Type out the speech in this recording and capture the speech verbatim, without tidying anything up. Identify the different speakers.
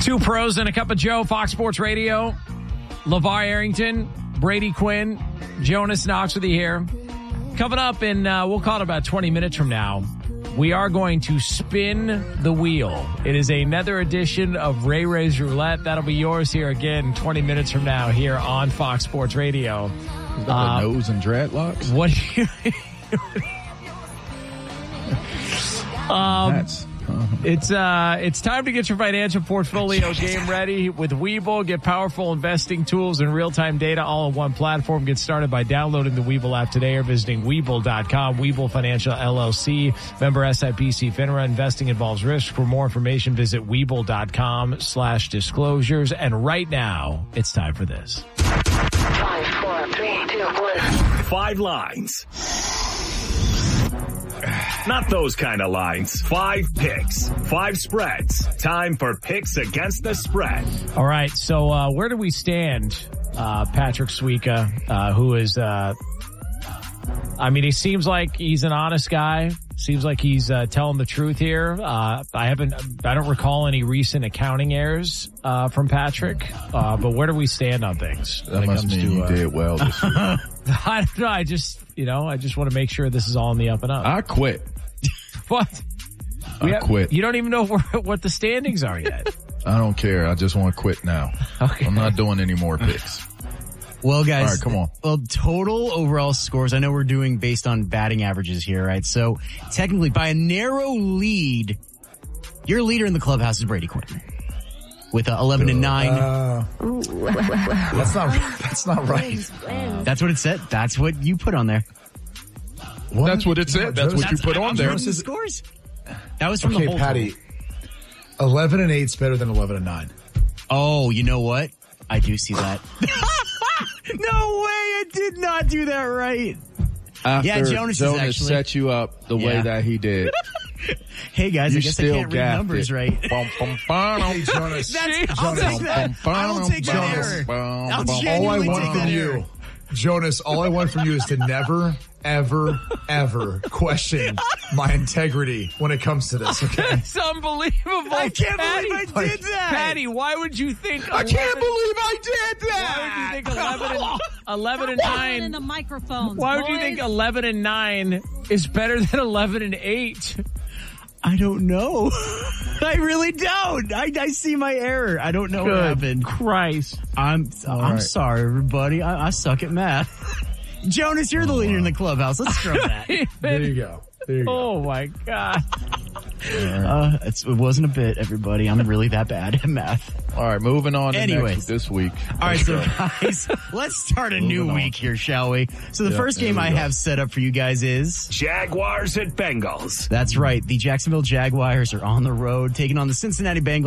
Speaker 1: Two pros and a cup of Joe, Fox Sports Radio. LeVar Arrington, Brady Quinn, Jonas Knox with you here. Coming up in, uh, we'll call it about twenty minutes from now, we are going to spin the wheel. It is another edition of Ray Ray's Roulette. That'll be yours here again twenty minutes from now here on Fox Sports Radio.
Speaker 2: The
Speaker 1: Uh,
Speaker 2: nose and dreadlocks?
Speaker 1: What do you... um,
Speaker 2: That's... Uh-huh.
Speaker 1: It's uh, it's time to get your financial portfolio game ready with Webull. Get powerful investing tools and real-time data all on one platform. Get started by downloading the Webull app today or visiting Webull dot com. Webull Financial L L C, member S I P C FINRA. Investing involves risk. For more information, visit Webull dot com slash disclosures. And right now, it's time for this.
Speaker 3: Five, four, three, two, one.
Speaker 4: Five lines. Not those kind of lines. Five picks. Five spreads. Time for picks against the spread.
Speaker 1: All right. So uh, where do we stand, uh, Patrick Suika, uh, who is, uh, I mean, he seems like he's an honest guy. Seems like he's uh, telling the truth here. Uh, I haven't, I don't recall any recent accounting errors uh, from Patrick. Uh, but where do we stand on things?
Speaker 2: That must mean you
Speaker 1: uh,
Speaker 2: did well this year.
Speaker 1: I don't know. I just, you know, I just want to make sure this is all in the up and up.
Speaker 2: I quit.
Speaker 1: What?
Speaker 2: I
Speaker 1: have,
Speaker 2: quit.
Speaker 1: You don't even know where, what the standings are yet.
Speaker 2: I don't care. I just want to quit now.
Speaker 1: Okay.
Speaker 2: I'm not doing any more picks.
Speaker 5: Well, guys,
Speaker 2: all right, come on.
Speaker 5: Well, total overall scores. I know we're doing based on batting averages here, right? So technically, by a narrow lead, your leader in the clubhouse is Brady Quinn with uh, eleven and nine.
Speaker 6: Uh, that's not. That's not right.
Speaker 5: Uh, that's what it said. That's what you put on there.
Speaker 6: What?
Speaker 2: That's what it said. That's what
Speaker 5: That's,
Speaker 2: you put on there.
Speaker 5: The scores. That was from
Speaker 6: okay,
Speaker 5: the whole
Speaker 6: Patty.
Speaker 5: total.
Speaker 6: Eleven and eight's better than eleven and nine.
Speaker 5: Oh, you know what? I do see that. No way! I did not do that right.
Speaker 2: After
Speaker 5: Yeah, Jonas is
Speaker 2: Jonas
Speaker 5: actually-
Speaker 2: set you up the way
Speaker 5: Yeah.
Speaker 2: that he did.
Speaker 5: Hey guys,
Speaker 2: You
Speaker 5: I guess I
Speaker 2: still
Speaker 5: can't read
Speaker 2: gaffed
Speaker 5: numbers
Speaker 2: it.
Speaker 5: right.
Speaker 2: Bum, bum, bum,
Speaker 6: Hey, Jonas.
Speaker 5: That's, I'll
Speaker 6: Jonas.
Speaker 5: take that. I will take that
Speaker 6: Jonas.
Speaker 5: error.
Speaker 2: Bum,
Speaker 5: I'll
Speaker 2: bum,
Speaker 6: All I
Speaker 5: genuinely
Speaker 6: want
Speaker 5: take
Speaker 6: from
Speaker 5: that
Speaker 6: you,
Speaker 5: error.
Speaker 6: Jonas, all I want from you is to never, ever, ever question my integrity when it comes to this, okay?
Speaker 1: It's unbelievable.
Speaker 5: I can't
Speaker 1: Patty,
Speaker 5: believe I did that.
Speaker 1: Patty, why would you think
Speaker 2: I
Speaker 1: eleven,
Speaker 2: can't believe I did
Speaker 1: Why
Speaker 2: that.
Speaker 1: would you think eleven and, eleven and
Speaker 7: Down in
Speaker 1: nine?
Speaker 7: the microphones.
Speaker 1: Why would you think
Speaker 7: boys.
Speaker 1: eleven and nine is better than eleven and eight?
Speaker 5: I don't know. I really don't. I, I see my error. I don't know what happened.
Speaker 1: Christ.
Speaker 5: I'm I'm
Speaker 2: right.
Speaker 5: sorry, everybody. I, I suck at math. Jonas, you're the leader in the clubhouse. Let's throw that.
Speaker 6: There you go. There you go.
Speaker 1: Oh my God.
Speaker 5: Uh, it's, it wasn't a bit, everybody. I'm really that bad at math.
Speaker 2: All right, moving on to
Speaker 5: Anyways.
Speaker 2: next this week.
Speaker 5: All right,
Speaker 2: Let's
Speaker 5: so
Speaker 2: go.
Speaker 5: guys, let's start a new
Speaker 2: Moving on.
Speaker 5: week here, shall we? So the
Speaker 2: Yeah,
Speaker 5: first
Speaker 2: there
Speaker 5: game
Speaker 2: we
Speaker 5: I
Speaker 2: go.
Speaker 5: have set up for you guys is...
Speaker 4: Jaguars at Bengals.
Speaker 5: That's right. The Jacksonville Jaguars are on the road taking on the Cincinnati Bengals.